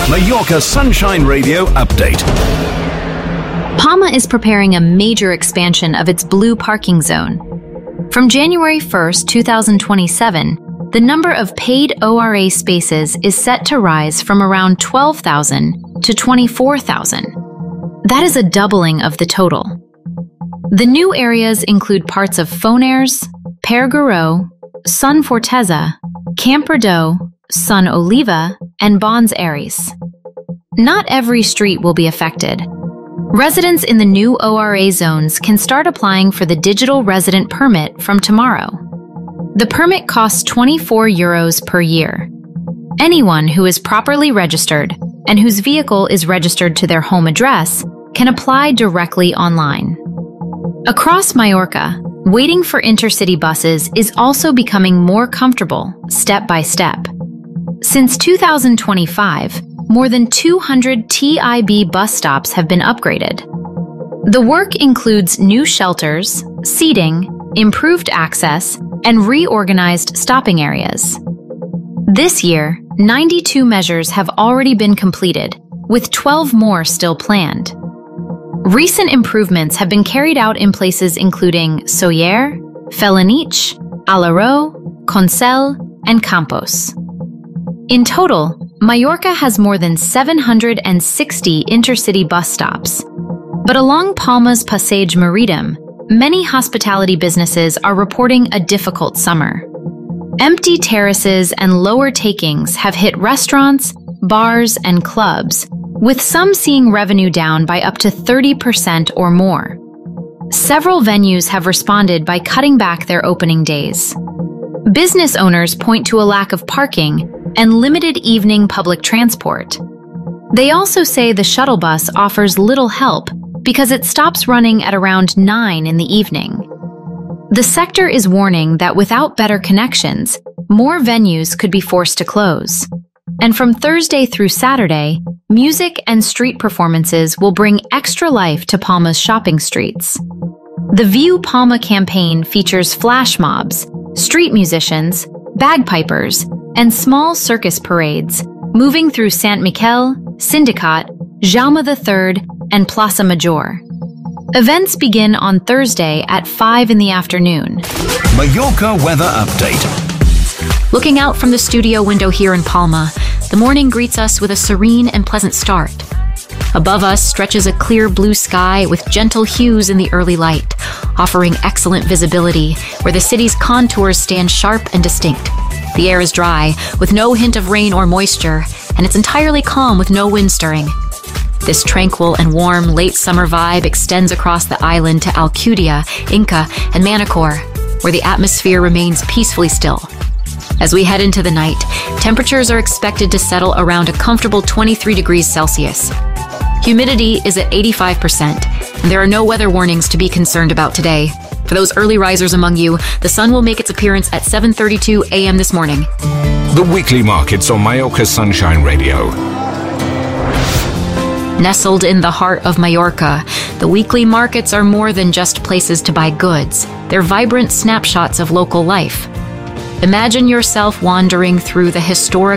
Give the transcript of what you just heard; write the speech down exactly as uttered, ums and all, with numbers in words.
Mallorca Sunshine Radio update. Palma is preparing a major expansion of its blue parking zone. From January first, two thousand twenty-seven, the number of paid O R A spaces is set to rise from around twelve thousand to twenty-four thousand. That is a doubling of the total. The new areas include parts of Fonares, Perguero, Son Forteza, Campredó, Son Oliva, and Bons Aires. Not every street will be affected. Residents in the new O R A zones can start applying for the digital resident permit from tomorrow. The permit costs twenty-four euros per year. Anyone who is properly registered and whose vehicle is registered to their home address can apply directly online. Across Mallorca, waiting for intercity buses is also becoming more comfortable step by step. Since two thousand twenty-five, more than two hundred T I B bus stops have been upgraded. The work includes new shelters, seating, improved access, and reorganized stopping areas. This year, ninety-two measures have already been completed, with twelve more still planned. Recent improvements have been carried out in places including Sóller, Felanich, Alaró, Consell, and Campos. In total, Mallorca has more than seven hundred sixty intercity bus stops. But along Palma's Passeig Marítim, many hospitality businesses are reporting a difficult summer. Empty terraces and lower takings have hit restaurants, bars, and clubs, with some seeing revenue down by up to thirty percent or more. Several venues have responded by cutting back their opening days. Business owners point to a lack of parking and limited evening public transport. They also say the shuttle bus offers little help because it stops running at around nine in the evening. The sector is warning that without better connections, more venues could be forced to close. And from Thursday through Saturday, music and street performances will bring extra life to Palma's shopping streets. The View Palma campaign features flash mobs, street musicians, bagpipers, and small circus parades, moving through Sant Miquel, Sindicat, Jaume the Third, and Plaça Major. Events begin on Thursday at five in the afternoon. Mallorca weather update. Looking out from the studio window here in Palma, the morning greets us with a serene and pleasant start. Above us stretches a clear blue sky with gentle hues in the early light, offering excellent visibility where the city's contours stand sharp and distinct. The air is dry, with no hint of rain or moisture, and it's entirely calm with no wind stirring. This tranquil and warm late summer vibe extends across the island to Alcudia, Inca, and Manacor, where the atmosphere remains peacefully still. As we head into the night, temperatures are expected to settle around a comfortable twenty-three degrees Celsius. Humidity is at eighty-five percent, and there are no weather warnings to be concerned about today. For those early risers among you, the sun will make its appearance at seven thirty-two a m this morning. The weekly markets on Mallorca Sunshine Radio. Nestled in the heart of Mallorca, the weekly markets are more than just places to buy goods. They're vibrant snapshots of local life. Imagine yourself wandering through the historic